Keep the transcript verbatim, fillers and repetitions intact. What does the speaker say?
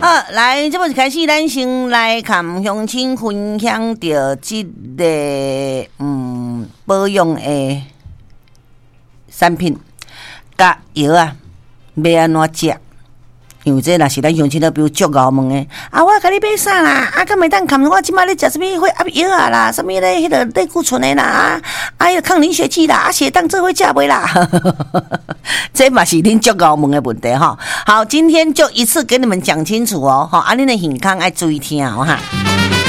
好，来，这么开始，咱先来看乡亲分享到这个嗯保养的产品，甲药啊，要安怎食？因为这若是咱乡亲都比如足熬问的，啊，我甲你买啥啦？啊，敢袂当看我即摆咧食什么血压药啊啦？什么咧迄个类固醇的啦？啊，啊，迄个抗凝血剂啦？啊，血糖这会食袂啦？这嘛是恁足熬问的问题哈。好，今天就一次给你们讲清楚哦，哈，啊，恁的健康爱注意听哦哈。